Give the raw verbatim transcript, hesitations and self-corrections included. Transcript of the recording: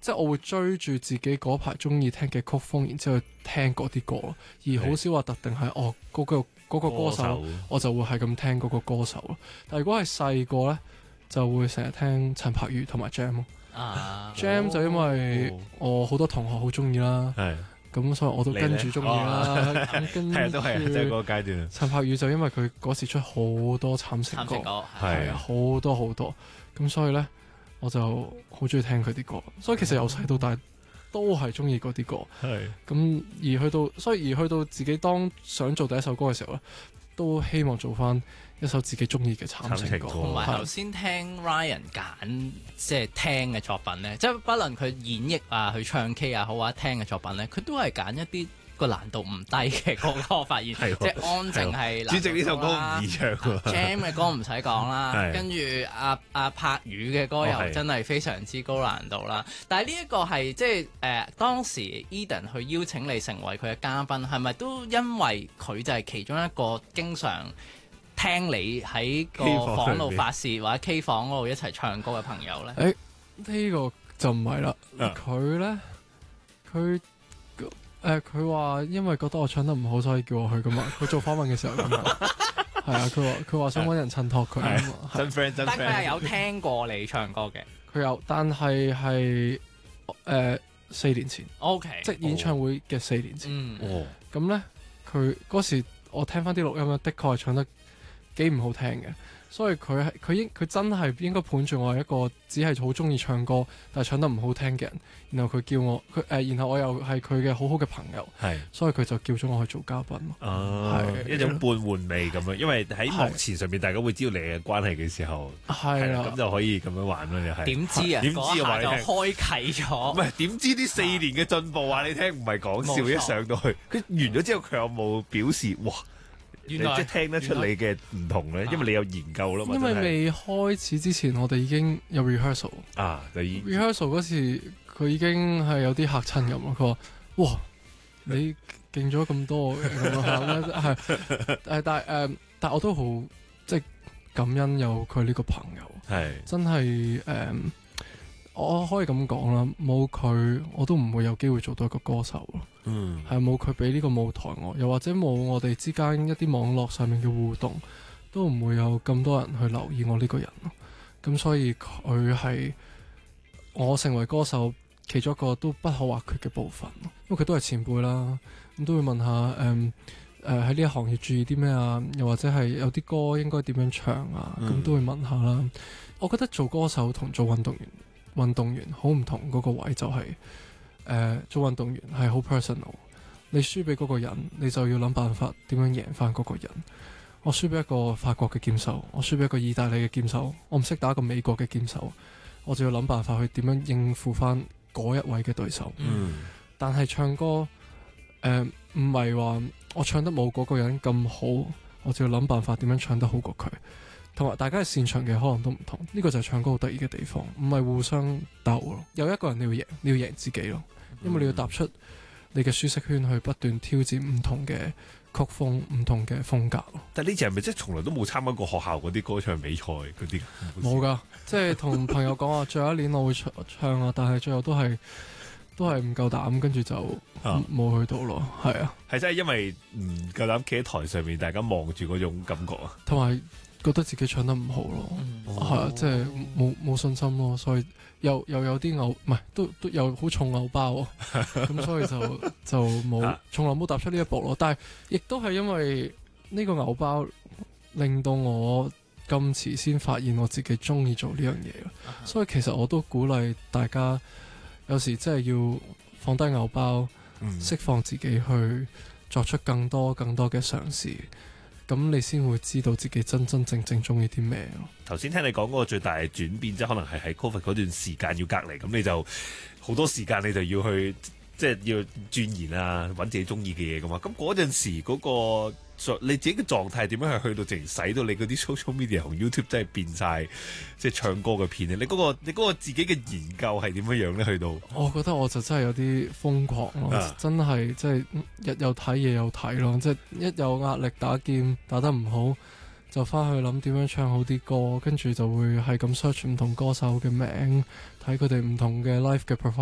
即係我會追住自己嗰排中意聽嘅曲風，然之後去聽嗰啲歌咯，而好少話特定係哦嗰、嗰個嗰、嗰個歌手， 歌手我就會係咁聽嗰個歌手咯。但係如果係細個咧，就會成日聽陳柏宇同埋 Jam 咯。 啊 Jam 就因為我好多同學好中意啦， 係咁所以我都跟住中意啦。咁跟係啊，都係啊，即係嗰個階段。 陳柏宇就因為佢嗰時出好多慘情歌， 慘情歌係啊，好多好多，咁所以咧我就好中意聽佢啲歌，所以其實由細到大都係中意嗰啲歌。 係咁而去到，所以而去到自己當想做第一首歌嘅時候咧，都希望做翻一首自己中意嘅慘情歌。 慘情歌同埋頭先聽 Ryan 揀即係聽嘅作品咧，即係不論佢演繹啊、去唱 K 啊好或者聽嘅作品咧，佢都係揀一啲個難度唔低嘅歌。我發現即係安靜係主席呢首歌唔易唱喎 Jam 嘅歌唔使講啦， 係跟住阿阿柏宇嘅歌又真係非常之高難度啦。但係呢一個係即係誒當時 Eden 去邀請你成為佢嘅嘉賓，係咪都因為佢就係其中一個經常聽你喺個房度發泄或者 K 房嗰度一齊唱歌嘅朋友咧？ 誒呢個就唔係啦，佢咧佢。誒佢話因為覺得我唱得唔好，所以叫我去噶嘛。佢做訪問嘅時候咁講，係啊，佢話佢話想揾人襯托佢啊嘛。 真 friend 真 friend。 但佢係有聽過你唱歌嘅， 佢有，但係係誒四年前 ，OK， 即係演唱會嘅四年前。 嗯， 哦， 咁咧佢嗰時我聽翻啲錄音咧，的確係唱得幾唔好聽嘅。所以佢係佢應佢真係應該判住我係一個只係好中意唱歌，但係唱得唔好聽嘅人。然後佢叫我佢誒、呃，然後我又係佢嘅好好嘅朋友， 係， 所以佢就叫咗我去做嘉賓咯。 哦， 係一種半換味咁樣，因為喺幕前上面大家會知道你嘅關係嘅時候， 係啦， 咁就可以咁樣玩咯，又係。 點知啊？ 點知啊？話你就聽， 開啟咗。 唔係點知呢四年嘅進步話你聽，唔係講笑，一上到去，佢完咗之後，佢有冇表示哇？ 原來即係聽得出你嘅唔同咧，因為你有研究啦嘛。 因為未開始之前，我哋已經有 rehearsal 啊，就已 rehearsal 嗰時，佢已經係有啲嚇親咁咯。佢話：哇，你勁咗咁多嘅咁樣係誒，但係誒，但係我都好即係感恩有佢呢個朋友， 係真係誒，我可以咁講啦，冇佢我都唔會有機會做到一個歌手咯。 嗯， 係冇佢俾呢個舞台我，又或者冇我哋之間一啲網絡上面嘅互動，都唔會有咁多人去留意我呢個人咯。咁所以佢係我成為歌手其中一個都不可或缺嘅部分咯。因為佢都係前輩啦，咁都會問下誒誒喺呢一行要注意啲咩啊？又或者係有啲歌應該點樣唱啊？咁、嗯、都會問下啦。我覺得做歌手同做運動員運動員好唔同嗰個位就係、是。誒、呃，做運動員係好 personal， 你輸俾嗰個人，你就要諗辦法點樣贏翻嗰個人。我輸俾一個法國嘅劍手，我輸俾一個意大利嘅劍手，我唔識打一個美國嘅劍手，我就要諗辦法去點樣應付翻嗰一位嘅對手。 嗯， 但係唱歌，誒唔係話我唱得冇嗰個人咁好，我就要諗辦法點樣唱得好過佢。同埋大家嘅擅長嘅可能都唔同，呢、這個就係唱歌好得意嘅地方，唔係互相鬥咯。有一個人你要贏，你要贏自己咯，因為你要踏出你嘅舒適圈去不斷挑戰唔同嘅曲風、唔同嘅風格咯。 但係呢隻係咪即係從來都冇參加過學校嗰啲歌唱比賽嗰啲？ 冇噶，即係同朋友講話，最後一年我會唱唱啊，但係最後都係都係唔夠膽，跟住就冇去到咯。係啊， 係真係因為唔夠膽企喺台上面，大家望住嗰種感覺啊， 同埋。覺得自己唱得唔好咯，係啊、嗯，即係冇冇信心咯，所以又又有啲偶唔係都都有好重偶包，咁所以就就冇從來冇踏出呢一步咯。但係亦都係因為呢個偶包令到我咁遲先發現我自己中意做呢樣嘢，所以其實我都鼓勵大家有時真係要放低偶包，釋、嗯、放自己去作出更多更多嘅嘗試。咁你先會知道自己真真正正中意啲咩咯。 頭先聽你講嗰個最大嘅轉變，即係可能係喺 Covid 嗰段時間要隔離，咁你就好多時間你就要去即係要鑽研啊，揾自己中意嘅嘢噶嘛。咁嗰陣時嗰、嗰個你自己嘅狀態點樣係去到直情使到你嗰啲 social media 同 YouTube 真係變晒即係唱歌嘅片咧？你嗰、嗰個你嗰個自己嘅研究係點樣樣咧？去到我覺得我就真係有啲瘋狂咯，啊、真係即係日有睇夜有睇咯，即係一有壓力打劍打得唔好，就翻去諗點樣唱好啲歌，跟住就會係咁 search 唔同歌手嘅名，睇佢哋唔同嘅 live 嘅 performance。